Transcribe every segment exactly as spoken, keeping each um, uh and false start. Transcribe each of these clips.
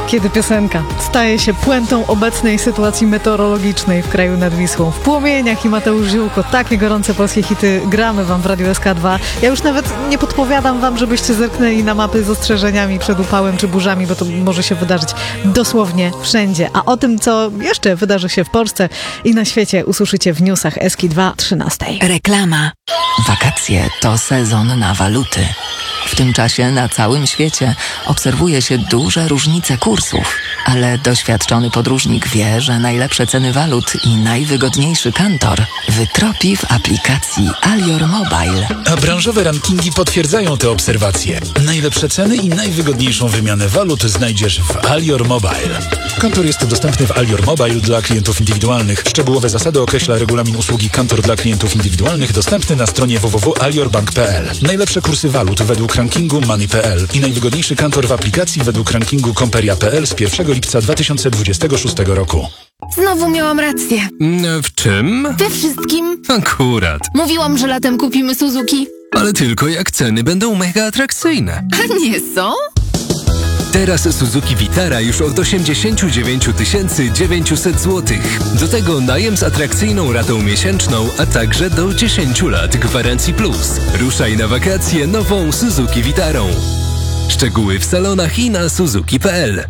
Kiedy piosenka staje się puentą obecnej sytuacji meteorologicznej w kraju nad Wisłą. W Płomieniach i Mateusz Ziółko. Takie gorące polskie hity gramy wam w Radiu S K dwa. Ja już nawet nie podpowiadam wam, żebyście zerknęli na mapy z ostrzeżeniami przed upałem czy burzami, bo to może się wydarzyć dosłownie wszędzie. A o tym, co jeszcze wydarzy się w Polsce i na świecie, usłyszycie w newsach S K dwa o trzynastej. Reklama. Wakacje to sezon na waluty. W tym czasie na całym świecie obserwuje się duże różnice kursów, ale doświadczony podróżnik wie, że najlepsze ceny walut i najwygodniejszy kantor wytropi w aplikacji Alior Mobile. A branżowe rankingi potwierdzają te obserwacje. Najlepsze ceny i najwygodniejszą wymianę walut znajdziesz w Alior Mobile. Kantor jest dostępny w Alior Mobile dla klientów indywidualnych. Szczegółowe zasady określa regulamin usługi Kantor dla klientów indywidualnych dostępny na stronie w w w kropka aliorbank kropka p l. Najlepsze kursy walut według rankingu Money kropka p l i najwygodniejszy kantor w aplikacji według rankingu Komperia kropka p l z pierwszego lipca dwa tysiące dwudziestego szóstego roku. Znowu miałam rację. W czym? We wszystkim. Akurat. Mówiłam, że latem kupimy Suzuki. Ale tylko jak ceny będą mega atrakcyjne. A nie są? Teraz Suzuki Vitara już od osiemdziesiąt dziewięć tysięcy dziewięćset złotych. Do tego najem z atrakcyjną ratą miesięczną, a także do dziesięć lat gwarancji plus. Ruszaj na wakacje nową Suzuki Vitarą. Szczegóły w salonach i na suzuki kropka p l.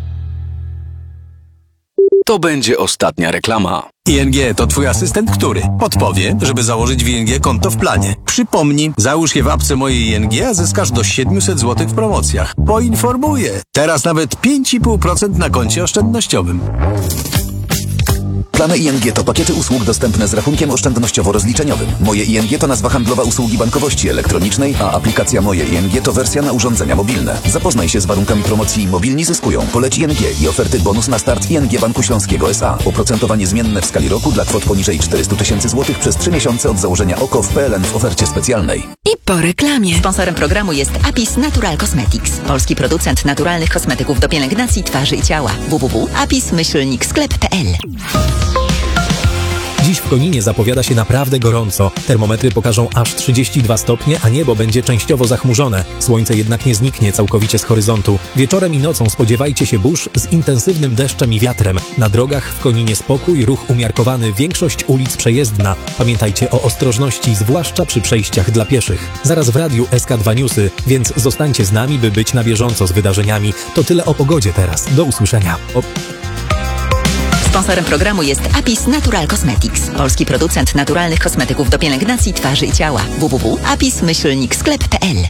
To będzie ostatnia reklama. I N G to twój asystent, który podpowie, żeby założyć w I N G konto w planie. Przypomnij, załóż je w apce mojej I N G, a zyskasz do siedemset złotych w promocjach. Poinformuję. Teraz nawet pięć i pół procent na koncie oszczędnościowym. Plany I N G to pakiety usług dostępne z rachunkiem oszczędnościowo-rozliczeniowym. Moje I N G to nazwa handlowa usługi bankowości elektronicznej, a aplikacja Moje I N G to wersja na urządzenia mobilne. Zapoznaj się z warunkami promocji Mobilni zyskują. Poleć I N G i oferty bonus na start I N G Banku Śląskiego S A. Oprocentowanie zmienne w skali roku dla kwot poniżej czterysta tysięcy złotych przez trzy miesiące od założenia O K O w P L N w ofercie specjalnej. I po reklamie. Sponsorem programu jest Apis Natural Cosmetics. Polski producent naturalnych kosmetyków do pielęgnacji twarzy i ciała. w w w kropka apis myślnik sklep kropka p l. Dziś w Koninie zapowiada się naprawdę gorąco. Termometry pokażą aż trzydzieści dwa stopnie, a niebo będzie częściowo zachmurzone. Słońce jednak nie zniknie całkowicie z horyzontu. Wieczorem i nocą spodziewajcie się burz z intensywnym deszczem i wiatrem. Na drogach w Koninie spokój, ruch umiarkowany, większość ulic przejezdna. Pamiętajcie o ostrożności, zwłaszcza przy przejściach dla pieszych. Zaraz w radiu S K dwa Newsy, więc zostańcie z nami, by być na bieżąco z wydarzeniami. To tyle o pogodzie teraz. Do usłyszenia. O... Sponsorem programu jest Apis Natural Cosmetics. Polski producent naturalnych kosmetyków do pielęgnacji twarzy i ciała. w w w kropka apis myślnik sklep kropka p l.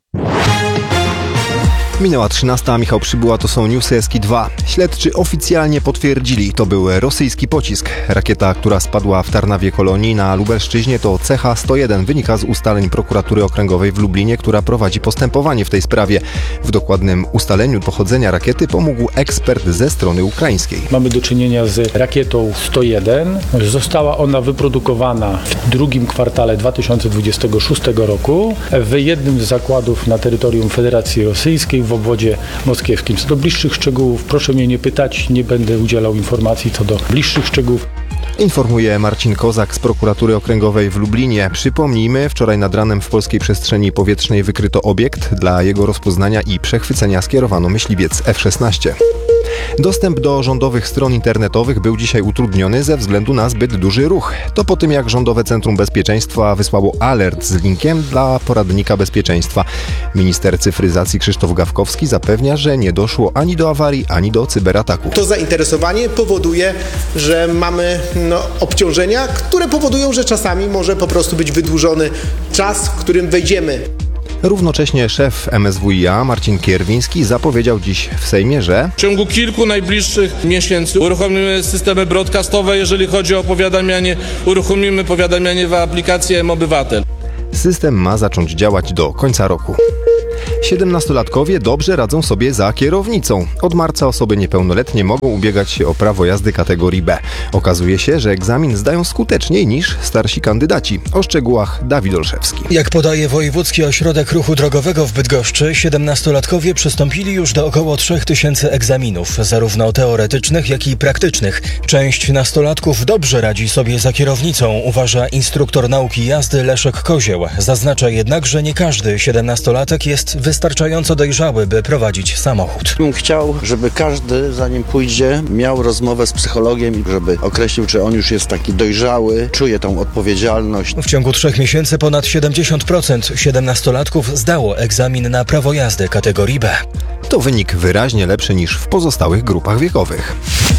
Minęła trzynasta, Michał Przybyła, to są newsy S K dwa. Śledczy oficjalnie potwierdzili, to był rosyjski pocisk. Rakieta, która spadła w Tarnawie Kolonii na Lubelszczyźnie, to C H sto jeden, wynika z ustaleń prokuratury okręgowej w Lublinie, która prowadzi postępowanie w tej sprawie. W dokładnym ustaleniu pochodzenia rakiety pomógł ekspert ze strony ukraińskiej. Mamy do czynienia z rakietą sto jeden. Została ona wyprodukowana w drugim kwartale dwa tysiące dwudziestego szóstego roku w jednym z zakładów na terytorium Federacji Rosyjskiej w obwodzie moskiewskim. Co do bliższych szczegółów, proszę mnie nie pytać, nie będę udzielał informacji co do bliższych szczegółów. Informuje Marcin Kozak z prokuratury okręgowej w Lublinie. Przypomnijmy, wczoraj nad ranem w polskiej przestrzeni powietrznej wykryto obiekt. Dla jego rozpoznania i przechwycenia skierowano myśliwiec F szesnaście. Dostęp do rządowych stron internetowych był dzisiaj utrudniony ze względu na zbyt duży ruch. To po tym, jak Rządowe Centrum Bezpieczeństwa wysłało alert z linkiem dla poradnika bezpieczeństwa. Minister cyfryzacji Krzysztof Gawkowski zapewnia, że nie doszło ani do awarii, ani do cyberataku. To zainteresowanie powoduje, że mamy no, obciążenia, które powodują, że czasami może po prostu być wydłużony czas, w którym wejdziemy. Równocześnie szef M S W i A Marcin Kierwiński zapowiedział dziś w Sejmie, że w ciągu kilku najbliższych miesięcy uruchomimy systemy broadcastowe, jeżeli chodzi o powiadamianie, uruchomimy powiadamianie w aplikacji M-Obywatel. System ma zacząć działać do końca roku. siedemnastolatkowie dobrze radzą sobie za kierownicą. Od marca osoby niepełnoletnie mogą ubiegać się o prawo jazdy kategorii B. Okazuje się, że egzamin zdają skuteczniej niż starsi kandydaci. O szczegółach Dawid Olszewski. Jak podaje Wojewódzki Ośrodek Ruchu Drogowego w Bydgoszczy, siedemnastolatkowie przystąpili już do około trzech tysięcy egzaminów, zarówno teoretycznych, jak i praktycznych. Część nastolatków dobrze radzi sobie za kierownicą, uważa instruktor nauki jazdy Leszek Kozieł. Zaznacza jednak, że nie każdy siedemnastolatek jest wystarczająco dojrzały, by prowadzić samochód. Bym chciał, żeby każdy, zanim pójdzie, miał rozmowę z psychologiem, żeby określił, czy on już jest taki dojrzały, czuje tą odpowiedzialność. W ciągu trzech miesięcy ponad siedemdziesiąt procent siedemnastolatków zdało egzamin na prawo jazdy kategorii B. To wynik wyraźnie lepszy niż w pozostałych grupach wiekowych.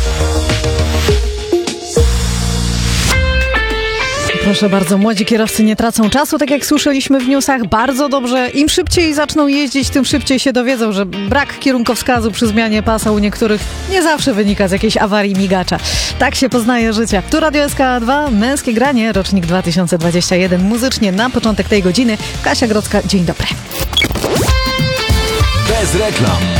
Proszę bardzo, młodzi kierowcy nie tracą czasu, tak jak słyszeliśmy w newsach, bardzo dobrze. Im szybciej zaczną jeździć, tym szybciej się dowiedzą, że brak kierunkowskazu przy zmianie pasa u niektórych nie zawsze wynika z jakiejś awarii migacza. Tak się poznaje życie. Tu Radio S K dwa, Męskie Granie, rocznik dwa tysiące dwudziesty pierwszy. Muzycznie na początek tej godziny. Kasia Grodzka, dzień dobry. Bez reklam.